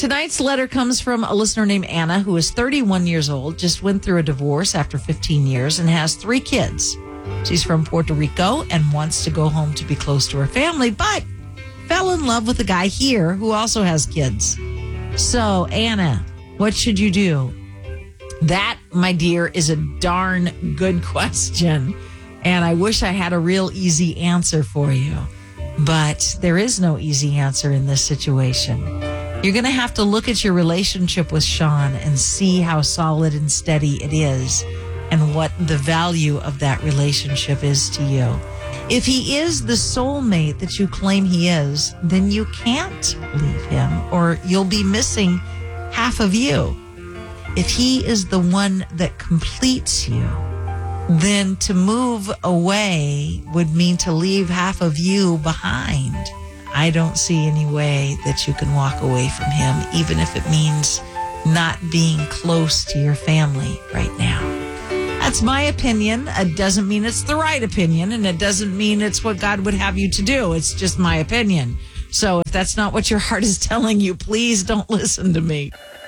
Tonight's letter comes from a listener named Anna, who is 31 years old, just went through a divorce after 15 years and has 3 kids. She's from Puerto Rico and wants to go home to be close to her family, but fell in love with a guy here who also has kids. So, Anna, what should you do? That, my dear, is a darn good question. And I wish I had a real easy answer for you. But there is no easy answer in this situation. You're going to have to look at your relationship with Sean and see how solid and steady it is and what the value of that relationship is to you. If he is the soulmate that you claim he is, then you can't leave him or you'll be missing half of you. If he is the one that completes you, then to move away would mean to leave half of you behind. I don't see any way that you can walk away from him, even if it means not being close to your family right now. That's my opinion. It doesn't mean it's the right opinion, and it doesn't mean it's what God would have you to do. It's just my opinion. So if that's not what your heart is telling you, please don't listen to me.